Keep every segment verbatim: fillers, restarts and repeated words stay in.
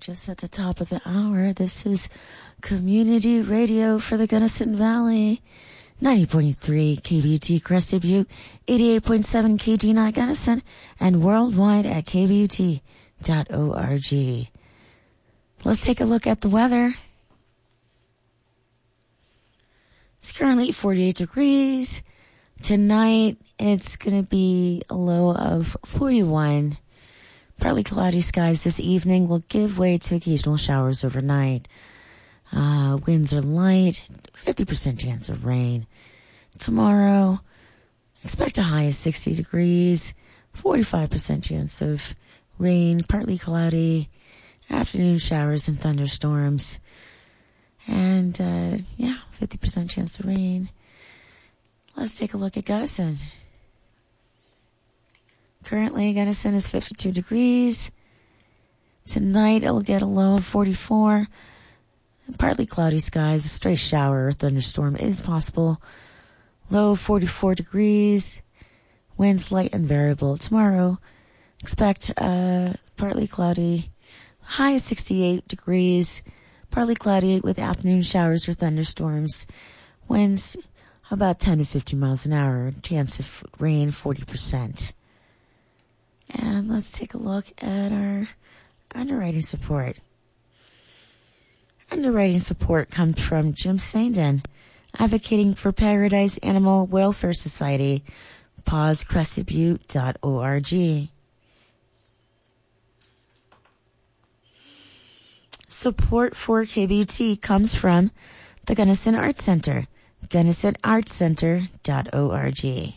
just at the top of the hour. This is Community Radio for the Gunnison Valley. ninety point three K V U T Crested Butte, eighty-eight point seven K G nine Gunnison, and worldwide at K V U T dot org. Let's take a look at the weather. It's currently forty-eight degrees. Tonight, it's going to be a low of forty-one. Partly cloudy skies this evening will give way to occasional showers overnight. Uh, winds are light, fifty percent chance of rain. Tomorrow, expect a high of sixty degrees, forty-five percent chance of rain, partly cloudy, afternoon showers and thunderstorms. And, uh, yeah, fifty percent chance of rain. Let's take a look at Gunnison. Currently, Gunnison is fifty-two degrees. Tonight, it will get a low of forty-four. Partly cloudy skies, a stray shower or thunderstorm is possible. Low of forty-four degrees. Winds light and variable. Tomorrow, expect uh, partly cloudy. High of sixty-eight degrees. Partly cloudy with afternoon showers or thunderstorms. Winds about ten to fifteen miles an hour. Chance of rain forty percent. And let's take a look at our underwriting support. Underwriting support comes from Jim Sandin, advocating for Paradise Animal Welfare Society, paws crested butte dot org. Support for K B U T comes from the Gunnison Arts Center, gunnison arts center dot org.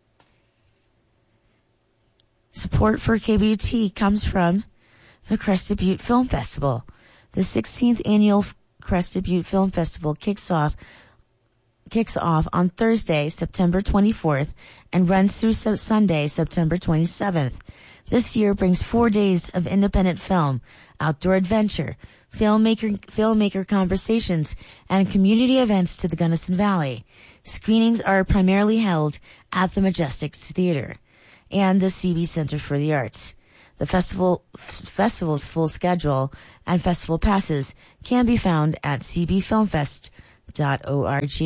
Support for K B U T comes from the Crested Butte Film Festival. The sixteenth annual Crested Butte Film Festival kicks off kicks off on Thursday, September twenty-fourth, and runs through Sunday, September twenty-seventh. This year brings four days of independent film, outdoor adventure, filmmaker filmmaker conversations, and community events to the Gunnison Valley. Screenings are primarily held at the Majestics Theater and the C B Center for the Arts. The festival f- festival's full schedule and festival passes can be found at c b film fest dot org.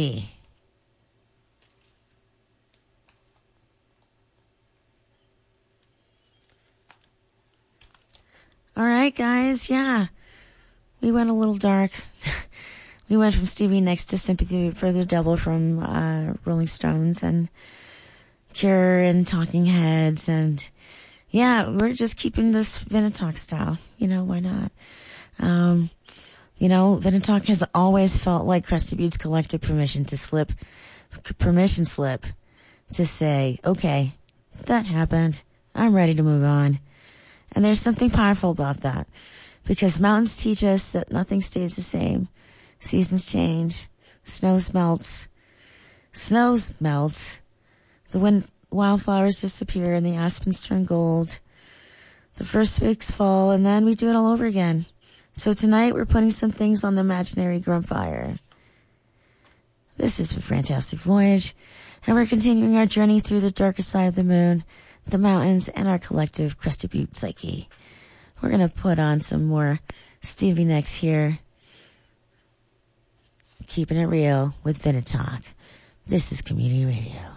All right, guys. Yeah, we went a little dark. We went from Stevie Nicks to Sympathy for the Devil from uh, Rolling Stones and Cure and Talking Heads, and yeah, we're just keeping this Vinatalk style. You know, why not? Um, you know, Vinatalk has always felt like Crested Butte's collective permission to slip, permission slip to say, okay, that happened. I'm ready to move on. And there's something powerful about that, because mountains teach us that nothing stays the same. Seasons change. Snow melts. Snow melts. The wind, wildflowers disappear and the aspens turn gold. The first twigs fall, and then we do it all over again. So tonight we're putting some things on the imaginary grump fire. This is a fantastic voyage, and we're continuing our journey through the darker side of the moon, the mountains, and our collective Crested Butte psyche. We're going to put on some more Stevie Nicks here. Keeping it real with Vinatalk. This is Community Radio.